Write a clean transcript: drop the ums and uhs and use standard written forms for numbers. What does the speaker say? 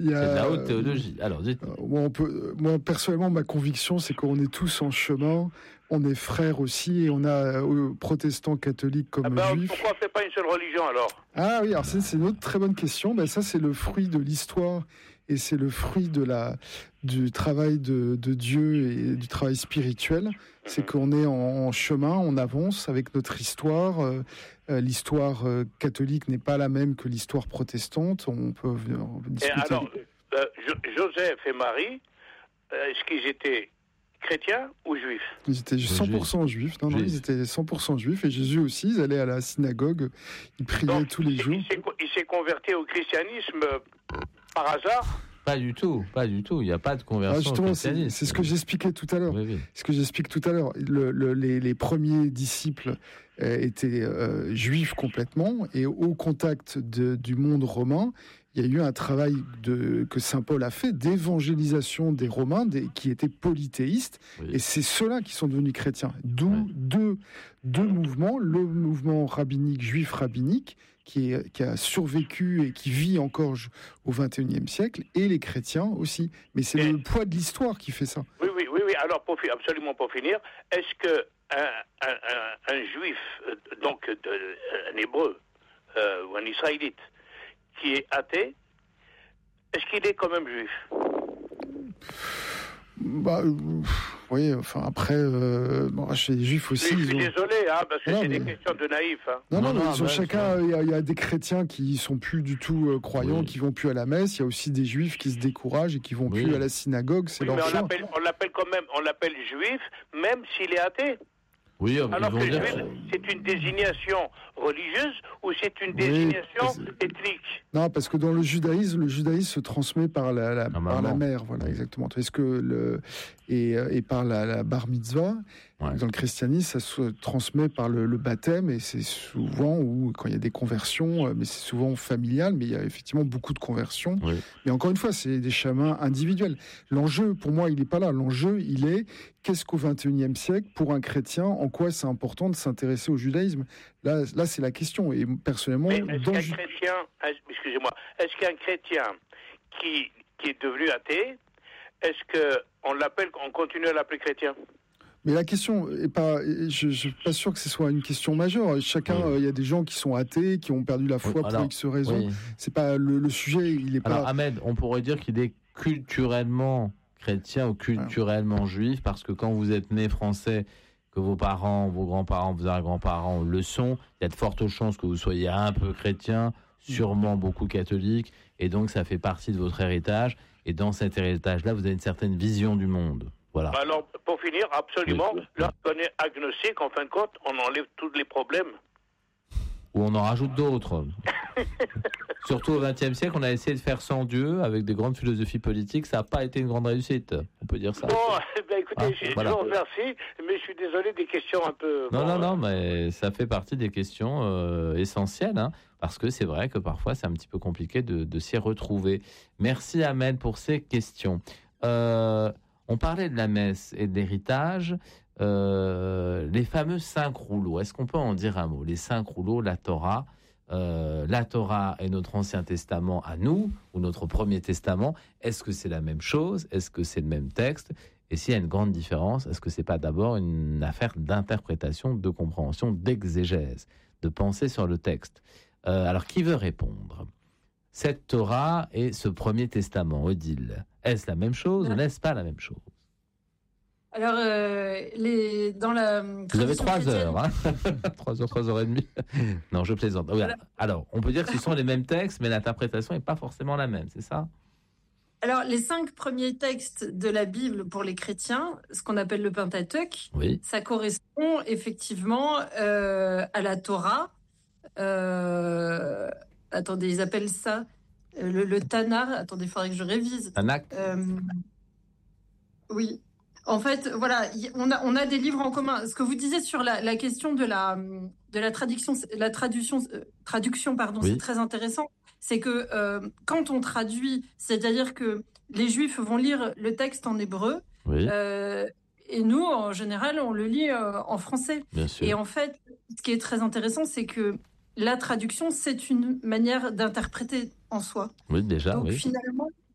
C'est de la haute théologie. Alors, moi, personnellement, ma conviction, c'est qu'on est tous en chemin. On est frères aussi, et on a protestants, catholiques comme juifs. Pourquoi on fait pas une seule religion alors ? Ah oui, alors c'est une autre très bonne question. Ça, c'est le fruit de l'histoire, et c'est le fruit du travail de Dieu et du travail spirituel. C'est qu'on est en chemin, on avance avec notre histoire. L'histoire catholique n'est pas la même que l'histoire protestante. On peut discuter. Et alors, Joseph et Marie, est-ce qu'ils étaient chrétiens ou juifs ? Ils étaient 100% juifs. Non, ils étaient 100% juifs. Et Jésus aussi, ils allaient à la synagogue, ils priaient tous les jours. Il s'est converti au christianisme par hasard ? Pas du tout. Il n'y a pas de conversion au christianisme. C'est ce que j'expliquais tout à l'heure. Oui. Ce que j'explique tout à l'heure. Les premiers disciples étaient juifs complètement, et au contact du monde romain, il y a eu un travail que saint Paul a fait d'évangélisation des Romains qui étaient polythéistes, et c'est ceux-là qui sont devenus chrétiens. D'où deux mouvements, le mouvement rabbinique, juif rabbinique, qui a survécu et qui vit encore au XXIe siècle, et les chrétiens aussi. Mais c'est le poids de l'histoire qui fait ça. Oui. Alors, absolument pour finir, est-ce que un juif, donc un hébreu ou un israélite, qui est athée, est-ce qu'il est quand même juif ? Oui, enfin après, chez les juifs aussi. Je suis désolé, parce que c'est des questions de naïfs. Non, chacun, il y a des chrétiens qui sont plus du tout croyants, qui vont plus à la messe. Il y a aussi des juifs qui se découragent et qui vont plus à la synagogue. C'est leur choix. On l'appelle quand même, juif, même s'il est athée. Oui, alors que juif, c'est une désignation religieuse ou c'est une désignation ethnique ? Non, parce que dans le judaïsme se transmet par la mère, voilà, exactement. Est-ce que et par la bar mitzvah, dans le christianisme, ça se transmet par le baptême, et c'est souvent, ou quand il y a des conversions, mais c'est souvent familial, mais il y a effectivement beaucoup de conversions. Oui. Mais encore une fois, c'est des chemins individuels. L'enjeu, pour moi, il n'est pas là. L'enjeu, il est, qu'est-ce qu'au XXIe siècle, pour un chrétien, en quoi c'est important de s'intéresser au judaïsme ? Là, c'est la question. Et personnellement, est-ce qu'un chrétien qui est devenu athée, est-ce qu'on continue à l'appeler chrétien ? Mais la question est pas, je suis pas sûr que ce soit une question majeure. Chacun, il y a des gens qui sont athées, qui ont perdu la foi pour X raisons. C'est pas le sujet, il est pas. Alors Ahmed, on pourrait dire qu'il est culturellement chrétien ou culturellement juif, parce que quand vous êtes né français, que vos parents, vos grands-parents, vos arrière-grands-parents le sont, il y a de fortes chances que vous soyez un peu chrétien, sûrement beaucoup catholique, et donc ça fait partie de votre héritage. Et dans cet héritage-là, vous avez une certaine vision du monde. Voilà. Alors, pour finir, absolument, lorsqu'on est agnostique, en fin de compte, on enlève tous les problèmes. Ou on en rajoute d'autres. Surtout au XXe siècle, on a essayé de faire sans Dieu, avec des grandes philosophies politiques. Ça n'a pas été une grande réussite, on peut dire ça. Bon, écoutez, je vous remercie, mais je suis désolé des questions un peu... Non, mais ça fait partie des questions essentielles, parce que c'est vrai que parfois, c'est un petit peu compliqué de s'y retrouver. Merci Ahmed pour ces questions. On parlait de la messe et de l'héritage, les fameux 5 rouleaux. Est-ce qu'on peut en dire un mot ? Les 5 rouleaux, la Torah. La Torah est notre Ancien Testament à nous, ou notre Premier Testament. Est-ce que c'est la même chose ? Est-ce que c'est le même texte ? Et s'il y a une grande différence, est-ce que c'est pas d'abord une affaire d'interprétation, de compréhension, d'exégèse, de pensée sur le texte ? Alors, qui veut répondre ? Cette Torah et ce Premier Testament, Odile, est-ce la même chose ou n'est-ce pas la même chose ? Alors, dans la... Vous avez 3 heures, 3 heures et demie. Non, je plaisante. Voilà. Alors, on peut dire que ce sont les mêmes textes, mais l'interprétation n'est pas forcément la même, c'est ça ? Alors, les 5 premiers textes de la Bible pour les chrétiens, ce qu'on appelle le Pentateuque, ça correspond effectivement à la Torah. Attendez, ils appellent ça le Tanakh. Attendez, il faudrait que je révise. Tanakh. Oui. En fait, voilà, on a des livres en commun. Ce que vous disiez sur la question de la traduction, c'est très intéressant. C'est que quand on traduit, c'est-à-dire que les Juifs vont lire le texte en hébreu, et nous, en général, on le lit en français. Bien sûr. Et en fait, ce qui est très intéressant, c'est que la traduction, c'est une manière d'interpréter en soi. Oui, déjà. Donc finalement,